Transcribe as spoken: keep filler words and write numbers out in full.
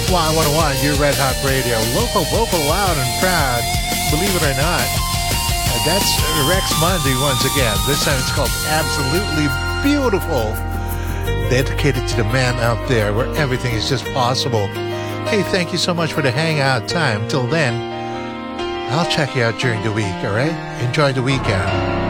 Y one oh one, your Red Hot Radio. Local, vocal, loud, and proud. Believe it or not. Uh, that's Rex Monday once again. This time it's called Absolutely Beautiful. Dedicated to the man out there where everything is just possible. Hey, thank you so much for the hangout time. Till then, I'll check you out during the week, all right? Enjoy the weekend.